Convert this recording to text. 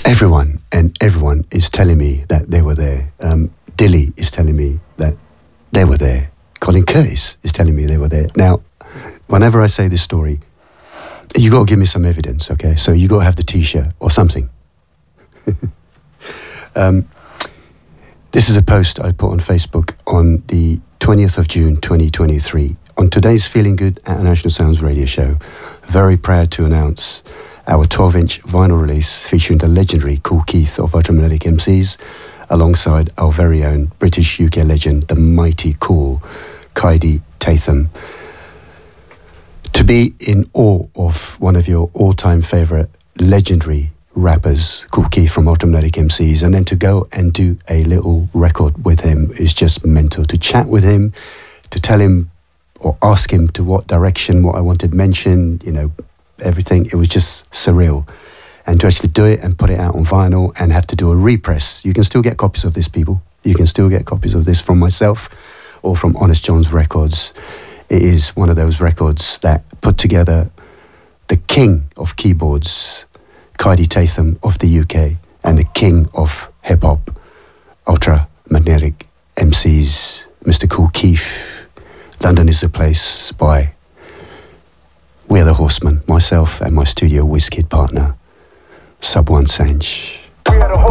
Everyone is telling me that they were there. Dilly is telling me that they were there. Colin Curtis is telling me they were there. Now, whenever I say this story, you got to give me some evidence, okay? So you got to have the T-shirt or something. This is a post I put on Facebook on the 20th of June 2023. On today's Feeling Good at National Sounds radio show, very proud to announce our 12-inch vinyl release featuring the legendary Kool Keith of Ultramagnetic MCs, alongside our very own British UK legend, the mighty cool Kaidi Tatham. To be in awe of one of your all-time favourite legendary rappers, Kool Keith from Ultramagnetic MCs, and then to go and do a little record with him is just mental. To chat with him, to tell him or ask him to what direction, what I wanted mentioned, everything. It was just surreal. And to actually do it and put it out on vinyl and have to do a repress. You can still get copies of this, people. You can still get copies of this from myself or from Honest John's Records. It is one of those records that put together the king of keyboards, Kaidi Tatham of the UK, and the king of hip-hop, Ultramagnetic MCs, Mr. Kool Keith. London is the place by We Are the Horsemen, myself and my studio WizKid partner, Sub One Sanj.